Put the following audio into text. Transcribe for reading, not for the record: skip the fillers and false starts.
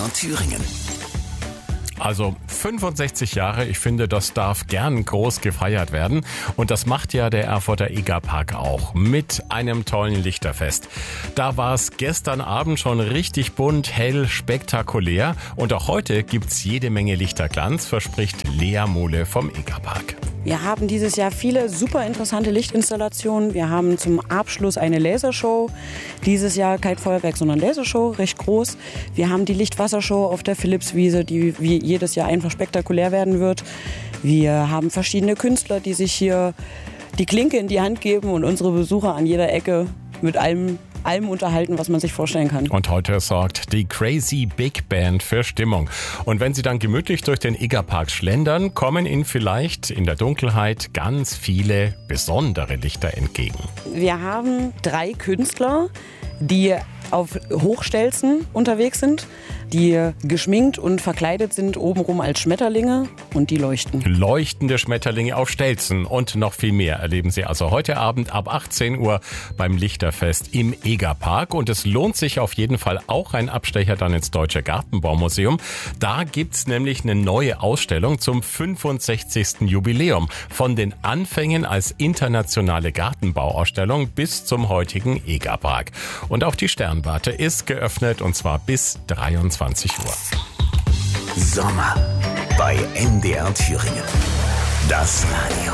MDR Thüringen. Also 65 Jahre, ich finde, das darf gern groß gefeiert werden. Und das macht ja der Erfurter Egerpark auch mit einem tollen Lichterfest. Da war es gestern Abend schon richtig bunt, hell, spektakulär. Und auch heute gibt's jede Menge Lichterglanz, verspricht Lea Mohle vom Egerpark. Wir haben dieses Jahr viele super interessante Lichtinstallationen. Wir haben zum Abschluss eine Lasershow. Dieses Jahr kein Feuerwerk, sondern Lasershow, recht groß. Wir haben die Lichtwassershow auf der Philipswiese, die wie jedes Jahr einfach spektakulär werden wird. Wir haben verschiedene Künstler, die sich hier die Klinke in die Hand geben und unsere Besucher an jeder Ecke mit allem unterhalten, was man sich vorstellen kann. Und heute sorgt die Crazy Big Band für Stimmung. Und wenn Sie dann gemütlich durch den Egerpark schlendern, kommen Ihnen vielleicht in der Dunkelheit ganz viele besondere Lichter entgegen. Wir haben 3 Künstler, die auf Hochstelzen unterwegs sind, die geschminkt und verkleidet sind obenrum als Schmetterlinge und die leuchten. Leuchtende Schmetterlinge auf Stelzen und noch viel mehr erleben Sie also heute Abend ab 18 Uhr beim Lichterfest im Egerpark. Und es lohnt sich auf jeden Fall auch ein Abstecher dann ins Deutsche Gartenbaumuseum. Da gibt's nämlich eine neue Ausstellung zum 65. Jubiläum. Von den Anfängen als internationale Gartenbauausstellung bis zum heutigen Egerpark. Und auch die Sternwarte ist geöffnet und zwar bis 23 Uhr. Sommer bei MDR Thüringen. Das Radio.